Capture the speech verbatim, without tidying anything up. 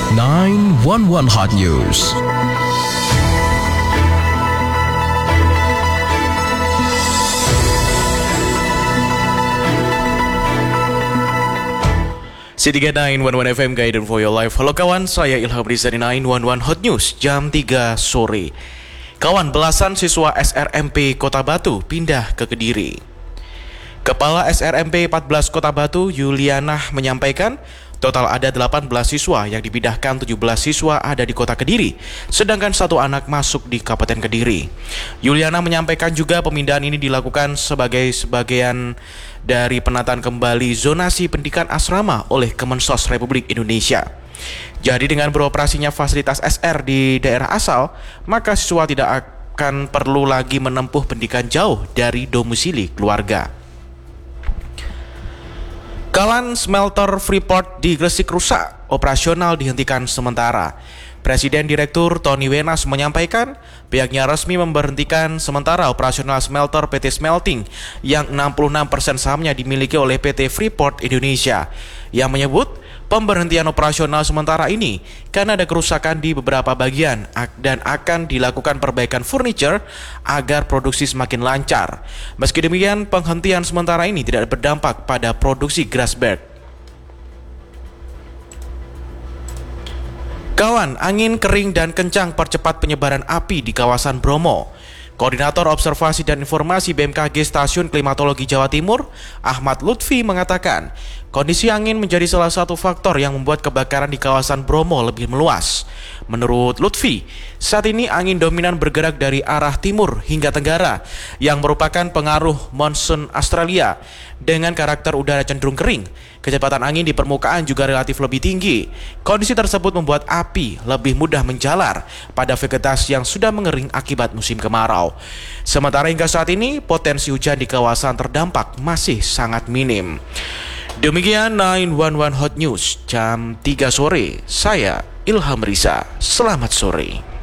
nine one one Hot News. C tiga sembilan satu satu F M Guidance for Your Life. Halo kawan, saya Ilham Riza di sembilan satu satu Hot News jam tiga sore. Kawan, belasan siswa S R M P Kota Batu pindah ke Kediri. Kepala S R M P empat belas Kota Batu, Yuliana, menyampaikan total ada delapan belas siswa yang dipindahkan, tujuh belas siswa ada di Kota Kediri, sedangkan satu anak masuk di Kabupaten Kediri. Yuliana menyampaikan juga pemindahan ini dilakukan sebagai sebagian dari penataan kembali zonasi pendidikan asrama oleh Kemensos Republik Indonesia. Jadi dengan beroperasinya fasilitas S R di daerah asal, maka siswa tidak akan perlu lagi menempuh pendidikan jauh dari domisili keluarga. Kalan smelter Freeport di Gresik rusak, operasional dihentikan sementara. Presiden Direktur Tony Wenas menyampaikan pihaknya resmi memberhentikan sementara operasional smelter P T Smelting yang enam puluh enam persen sahamnya dimiliki oleh P T Freeport Indonesia, yang menyebut pemberhentian operasional sementara ini karena ada kerusakan di beberapa bagian dan akan dilakukan perbaikan furniture agar produksi semakin lancar. Meski demikian, penghentian sementara ini tidak berdampak pada produksi Grasberg. Kawan, angin kering dan kencang percepat penyebaran api di kawasan Bromo. Koordinator Observasi dan Informasi B M K G Stasiun Klimatologi Jawa Timur, Ahmad Lutfi, mengatakan kondisi angin menjadi salah satu faktor yang membuat kebakaran di kawasan Bromo lebih meluas. Menurut Lutfi, saat ini angin dominan bergerak dari arah timur hingga tenggara yang merupakan pengaruh monsun Australia dengan karakter udara cenderung kering. Kecepatan angin di permukaan juga relatif lebih tinggi. Kondisi tersebut membuat api lebih mudah menjalar pada vegetasi yang sudah mengering akibat musim kemarau. Sementara hingga saat ini potensi hujan di kawasan terdampak masih sangat minim. Demikian sembilan satu satu Hot News jam tiga sore. Saya Ilham Riza. Selamat sore.